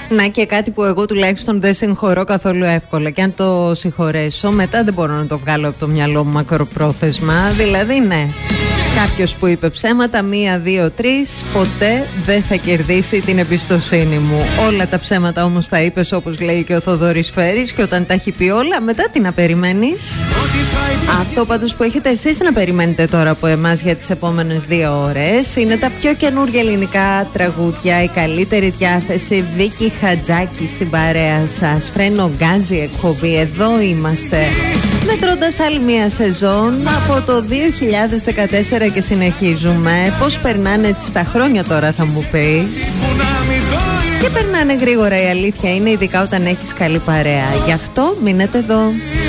Να και κάτι που εγώ τουλάχιστον δεν συγχωρώ καθόλου εύκολα. Και αν το συγχωρέσω, μετά δεν μπορώ να το βγάλω από το μυαλό μου μακροπρόθεσμα. Δηλαδή, ναι. Κάποιος που είπε ψέματα, 1, 2, 3, ποτέ δεν θα κερδίσει την εμπιστοσύνη μου. Όλα τα ψέματα όμως τα είπες, όπως λέει και ο Θοδωρής Φέρης, και όταν τα έχει πει όλα, μετά τι να περιμένεις. Αυτό πάντως που έχετε εσείς να περιμένετε τώρα από εμάς για τις επόμενες 2 ώρες είναι τα πιο καινούργια ελληνικά τραγούδια, η καλύτερη διάθεση, Βίκη Χατζάκη στην παρέα σας. Φρένο γκάζι εκπομπή, εδώ είμαστε. Μετρώντας άλλη μία σεζόν από το 2014 και συνεχίζουμε. Πώς περνάνε έτσι τα χρόνια τώρα, θα μου πεις. Και περνάνε γρήγορα, η αλήθεια είναι, ειδικά όταν έχεις καλή παρέα. Γι' αυτό μείνετε εδώ.